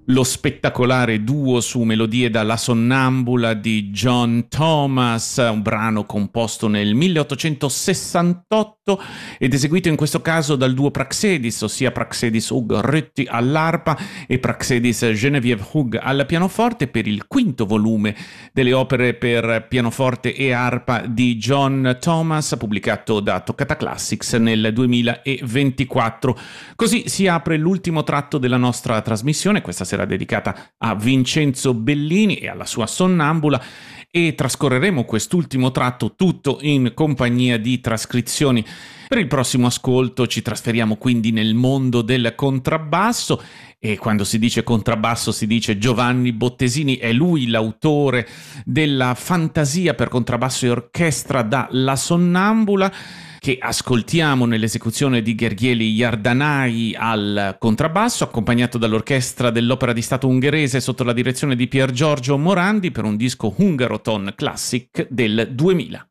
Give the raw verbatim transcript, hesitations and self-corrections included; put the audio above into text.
lo spettacolare duo su melodie da La Sonnambula di John Thomas, un brano composto nel milleottocentosessantotto ed eseguito in questo caso dal duo Praxedis, ossia Praxedis Hug Rötti all'arpa e Praxedis Geneviève Hug al pianoforte, per il quinto volume delle opere per pianoforte e arpa di John Thomas, pubblicato da Toccata Classics nel duemilaventiquattro. Così si apre l'ultimo tratto della nostra trasmissione, questa sera dedicata a Vincenzo Bellini e alla sua Sonnambula, e trascorreremo quest'ultimo tratto tutto in compagnia di trascrizioni. Per il prossimo ascolto ci trasferiamo quindi nel mondo del contrabbasso, e quando si dice contrabbasso si dice Giovanni Bottesini, è lui l'autore della fantasia per contrabbasso e orchestra da La Sonnambula, che ascoltiamo nell'esecuzione di Gergely Iardanai al contrabbasso, accompagnato dall'orchestra dell'Opera di Stato ungherese sotto la direzione di Pier Giorgio Morandi, per un disco Hungaroton Classic del duemila.